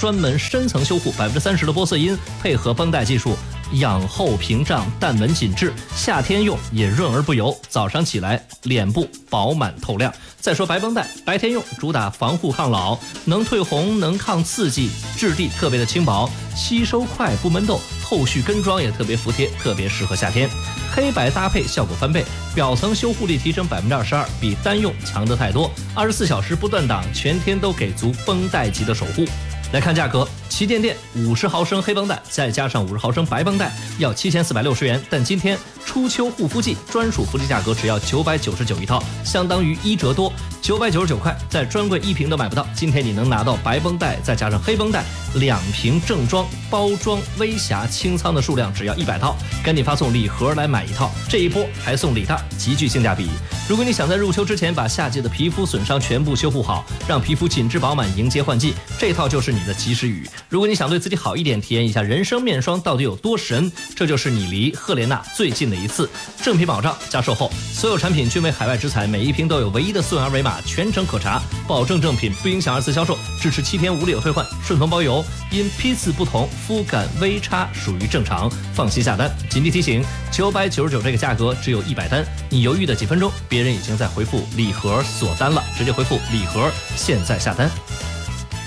专门深层修护30%的玻色因，配合绷带技术，养厚屏障，弹纹紧致，夏天用也润而不油，早上起来脸部饱满透亮。再说白绷带，白天用，主打防护抗老，能退红，能抗刺激，质地特别的轻薄，吸收快不闷痘，后续跟妆也特别服帖，特别适合夏天。黑白搭配效果翻倍，表层修护力提升22%，比单用强得太多，24小时不断档，全天都给足绷带级的守护。来看价格，旗舰店50毫升黑绷带再加上50毫升白绷带要7460元，但今天初秋护肤季专属福利价格只要999一套，相当于1折多，999块，在专柜1瓶都买不到。今天你能拿到白绷带再加上黑绷带2瓶正装包装微瑕清仓的数量只要100套，赶紧发送礼盒来买一套，这一波还送礼大，极具性价比。如果你想在入秋之前把夏季的皮肤损伤全部修复好，让皮肤紧致饱满迎接换季，这套就是你的及时雨。如果你想对自己好一点，体验一下人生面霜到底有多神，这就是你离赫莲娜最近的一次。正品保障加售后，所有产品均为海外直采，每一瓶都有唯一的溯源二维码，全程可查，保证正品，不影响2次销售，支持7天无理由退换，顺丰包邮。因批次不同，肤感微差属于正常，放心下单。紧急提醒，999这个价格只有100单，你犹豫的几分钟，别人已经在回复礼盒锁单了，直接回复礼盒，现在下单。